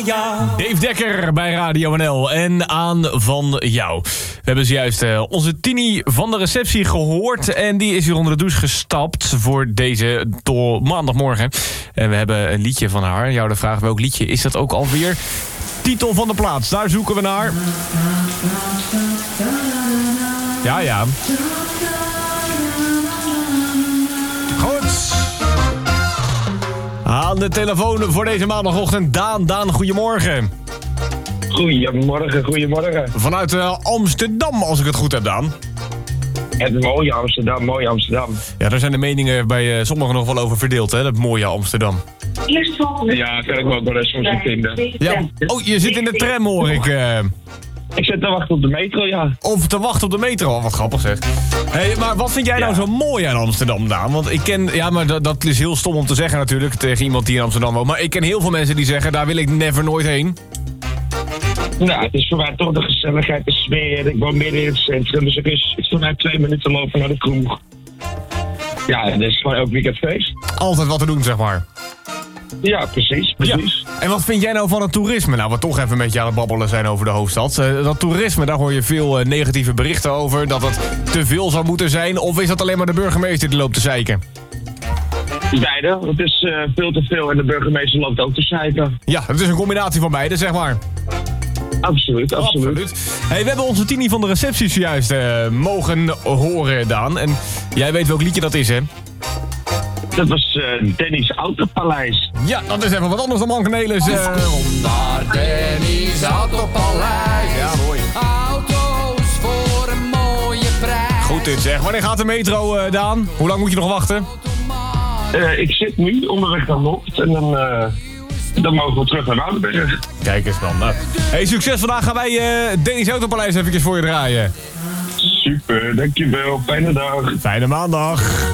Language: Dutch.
jou. Dave Dekker bij Radio NL en aan van jou. We hebben zojuist onze Tini van de receptie gehoord. En die is hier onder de douche gestapt voor deze maandagmorgen. En we hebben een liedje van haar. Jou de vraag, welk liedje is dat ook alweer? Titel van de plaats, daar zoeken we naar. Ja. Goed. Aan de telefoon voor deze maandagochtend Daan, goedemorgen. Goedemorgen. Vanuit Amsterdam, als ik het goed heb, Daan. Het mooie Amsterdam. Ja, daar zijn de meningen bij sommigen nog wel over verdeeld, hè, dat mooie Amsterdam. Ja, kan ik me ook wel eens van vinden. Ja. Oh, je zit in de tram, hoor ik. Ik zit te wachten op de metro, ja. Of te wachten op de metro, wat grappig zeg. Hey, maar wat vind jij nou zo mooi aan Amsterdam, Daan? Want ik ken, ja, maar dat is heel stom om te zeggen natuurlijk, tegen iemand die in Amsterdam woont. Maar ik ken heel veel mensen die zeggen, daar wil ik never nooit heen. Nou, het is voor mij toch de gezelligheid, de sfeer. Ik woon midden in het centrum, dus het is voor mij 2 minuten lopen naar de kroeg. Ja, het is gewoon elk weekend feest. Altijd wat te doen, zeg maar. Ja, precies. Ja. En wat vind jij nou van het toerisme? Nou, we toch even een beetje aan het babbelen zijn over de hoofdstad. Dat toerisme, daar hoor je veel negatieve berichten over. Dat het te veel zou moeten zijn. Of is dat alleen maar de burgemeester die loopt te zeiken? Beide. Het is veel te veel en de burgemeester loopt ook te zeiken. Ja, het is een combinatie van beide, zeg maar. Absoluut. Hey, we hebben onze Tini van de receptie zojuist mogen horen, Daan. En jij weet welk liedje dat is, hè? Dat was Danny's Autopaleis. Ja, dat is even wat anders dan Mankenelis. Kom naar Danny's Autopaleis. Ja, mooi. Auto's voor een mooie prijs. Goed dit zeg. Wanneer gaat de metro, Daan? Hoe lang moet je nog wachten? Ik zit nu onderweg naar Noord en dan mogen we terug naar Woudenberg. Kijk eens dan. Hey, succes. Vandaag gaan wij Danny's Autopaleis even voor je draaien. Super, dankjewel. Fijne dag. Fijne maandag.